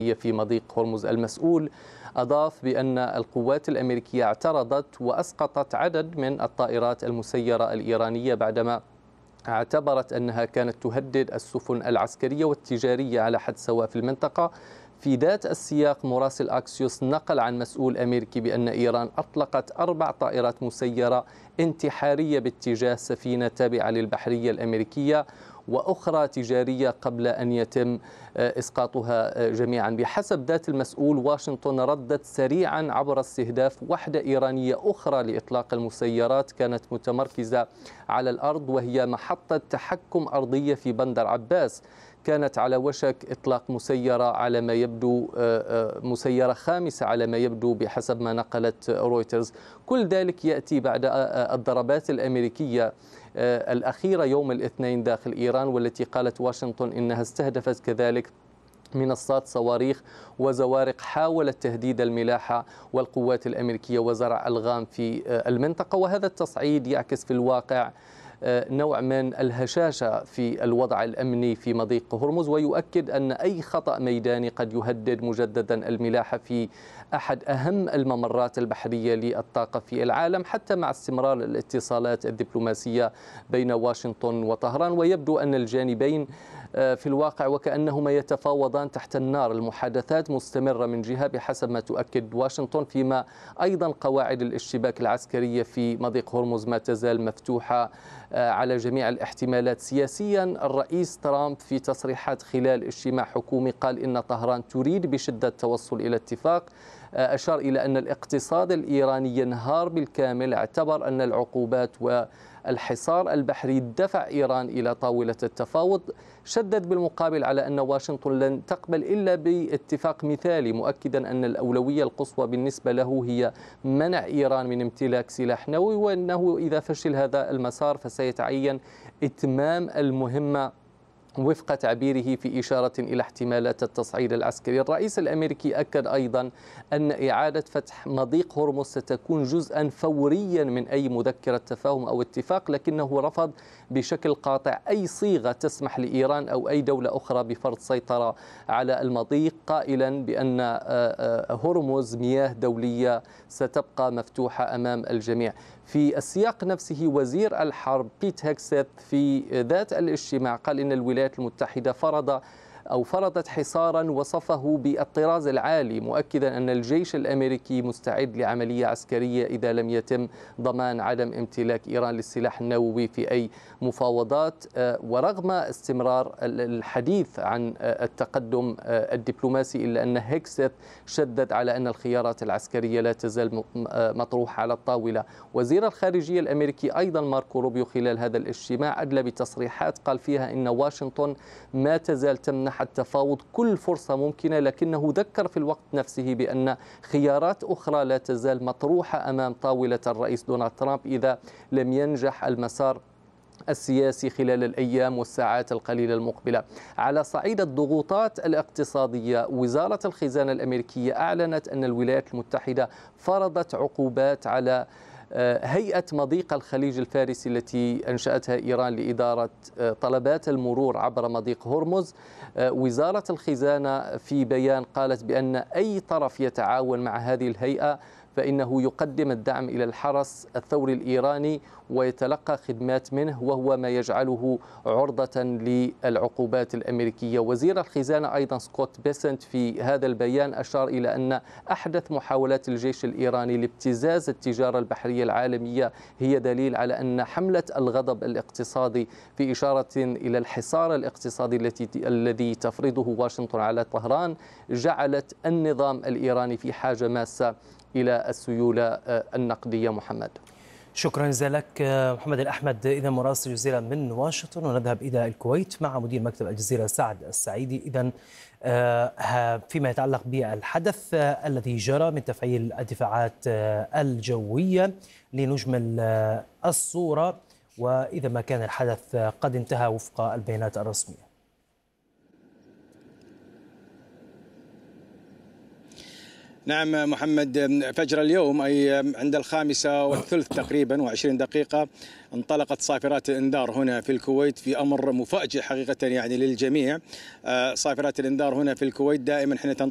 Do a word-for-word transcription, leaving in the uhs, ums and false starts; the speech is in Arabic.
في مضيق هرمز. المسؤول أضاف بأن القوات الأمريكية اعترضت وأسقطت عدد من الطائرات المسيرة الإيرانية بعدما اعتبرت أنها كانت تهدد السفن العسكرية والتجارية على حد سواء في المنطقة. في ذات السياق مراسل أكسيوس نقل عن مسؤول أمريكي بأن إيران أطلقت أربع طائرات مسيرة انتحارية باتجاه سفينة تابعة للبحرية الأمريكية وأخرى تجارية قبل أن يتم إسقاطها جميعا. بحسب ذات المسؤول واشنطن ردت سريعا عبر استهداف وحدة إيرانية أخرى لإطلاق المسيرات كانت متمركزة على الأرض، وهي محطة تحكم أرضية في بندر عباس كانت على وشك إطلاق مسيرة على ما يبدو مسيرة خامسة على ما يبدو بحسب ما نقلت رويترز. كل ذلك يأتي بعد الضربات الأمريكية الأخيرة يوم الاثنين داخل إيران، والتي قالت واشنطن إنها استهدفت كذلك منصات صواريخ وزوارق حاولت تهديد الملاحة والقوات الأمريكية وزرع ألغام في المنطقة. وهذا التصعيد يعكس في الواقع نوع من الهشاشة في الوضع الأمني في مضيق هرمز، ويؤكد أن أي خطأ ميداني قد يهدد مجددا الملاحة في أحد أهم الممرات البحرية للطاقة في العالم، حتى مع استمرار الاتصالات الدبلوماسية بين واشنطن وطهران. ويبدو أن الجانبين في الواقع وكأنهما يتفاوضان تحت النار. المحادثات مستمرة من جهة بحسب ما تؤكد واشنطن، فيما أيضا قواعد الاشتباك العسكرية في مضيق هرمز ما تزال مفتوحة على جميع الاحتمالات. سياسيا الرئيس ترامب في تصريحات خلال اجتماع حكومي قال إن طهران تريد بشدة التوصل إلى اتفاق. أشار إلى أن الاقتصاد الإيراني ينهار بالكامل، اعتبر أن العقوبات والحصار البحري دفع إيران إلى طاولة التفاوض. شدد بالمقابل على أن واشنطن لن تقبل إلا باتفاق مثالي، مؤكدا أن الأولوية القصوى بالنسبة له هي منع إيران من امتلاك سلاح نووي، وأنه إذا فشل هذا المسار فسيتعين إتمام المهمة وفق تعبيره في إشارة إلى احتمالات التصعيد العسكري. الرئيس الأمريكي أكد أيضا أن إعادة فتح مضيق هرمز ستكون جزءا فوريا من أي مذكرة تفاهم أو اتفاق، لكنه رفض بشكل قاطع أي صيغة تسمح لإيران أو أي دولة أخرى بفرض سيطرة على المضيق، قائلا بأن هرمز مياه دولية ستبقى مفتوحة أمام الجميع. في السياق نفسه وزير الحرب بيت هيكسيت في ذات الاجتماع قال إن الولايات المتحدة فرض أو فرضت حصارا وصفه بالطراز العالي، مؤكدا أن الجيش الأمريكي مستعد لعملية عسكرية إذا لم يتم ضمان عدم امتلاك إيران للسلاح النووي في أي مفاوضات. ورغم استمرار الحديث عن التقدم الدبلوماسي إلا أن هيكسيت شدد على أن الخيارات العسكرية لا تزال مطروحة على الطاولة. وزير الخارجية الأمريكي أيضا ماركو روبيو خلال هذا الاجتماع أدلى بتصريحات قال فيها إن واشنطن ما تزال تمنح التفاوض كل فرصة ممكنة، لكنه ذكر في الوقت نفسه بأن خيارات أخرى لا تزال مطروحة أمام طاولة الرئيس دونالد ترامب إذا لم ينجح المسار السياسي خلال الأيام والساعات القليلة المقبلة. على صعيد الضغوطات الاقتصادية، وزارة الخزانة الأمريكية أعلنت أن الولايات المتحدة فرضت عقوبات على هيئة مضيق الخليج الفارسي التي أنشأتها إيران لإدارة طلبات المرور عبر مضيق هرمز. وزارة الخزانة في بيان قالت بأن أي طرف يتعاون مع هذه الهيئة فإنه يقدم الدعم إلى الحرس الثوري الإيراني ويتلقى خدمات منه، وهو ما يجعله عرضة للعقوبات الأمريكية. وزير الخزانة أيضا سكوت بيسنت في هذا البيان أشار إلى أن أحدث محاولات الجيش الإيراني لابتزاز التجارة البحرية العالمية هي دليل على أن حملة الغضب الاقتصادي في إشارة إلى الحصار الاقتصادي التي الذي تفرضه واشنطن على طهران جعلت النظام الإيراني في حاجة ماسة إلى السيولة النقدية. محمد، شكرا جزيلا لك محمد الأحمد، إذا مراسل جزيرة من واشنطن. ونذهب إلى الكويت مع مدير مكتب الجزيرة سعد السعيدي. إذا فيما يتعلق بالحدث الذي جرى من تفعيل الدفاعات الجوية لنجمل الصورة، وإذا ما كان الحدث قد انتهى وفق البيانات الرسمية. نعم محمد، فجر اليوم أي عند الخامسة والثلث تقريبا وعشرين دقيقة انطلقت صافرات الإنذار هنا في الكويت في أمر مفاجئ حقيقة يعني للجميع. صافرات الإنذار هنا في الكويت دائما حين